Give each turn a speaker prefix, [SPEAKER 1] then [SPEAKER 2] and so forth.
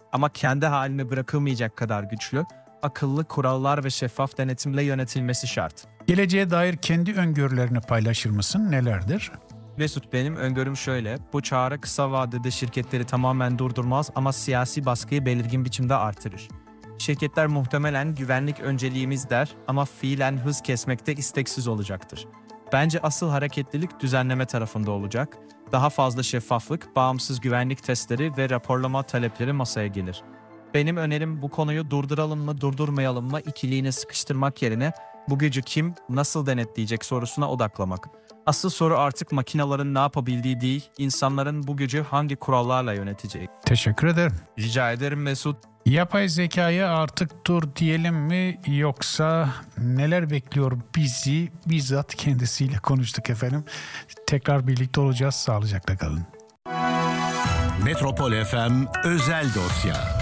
[SPEAKER 1] Ama kendi haline bırakılmayacak kadar güçlü, akıllı kurallar ve şeffaf denetimle yönetilmesi şart.
[SPEAKER 2] Geleceğe dair kendi öngörülerini paylaşır mısın? Nelerdir?
[SPEAKER 1] Mesut, benim öngörüm şöyle: bu çağrı kısa vadede şirketleri tamamen durdurmaz ama siyasi baskıyı belirgin biçimde artırır. Şirketler muhtemelen güvenlik önceliğimiz der ama fiilen hız kesmekte isteksiz olacaktır. Bence asıl hareketlilik düzenleme tarafında olacak. Daha fazla şeffaflık, bağımsız güvenlik testleri ve raporlama talepleri masaya gelir. Benim önerim, bu konuyu durduralım mı durdurmayalım mı ikiliğine sıkıştırmak yerine bu gücü kim, nasıl denetleyecek sorusuna odaklamak. Asıl soru artık makinelerin ne yapabildiği değil, insanların bu gücü hangi kurallarla yöneteceği.
[SPEAKER 2] Teşekkür ederim.
[SPEAKER 1] Rica ederim Mesut.
[SPEAKER 2] Yapay zekaya artık dur diyelim mi, yoksa neler bekliyor bizi? Bizzat kendisiyle konuştuk efendim. Tekrar birlikte olacağız. Sağlıcakla kalın.
[SPEAKER 3] Metropol FM özel dosya.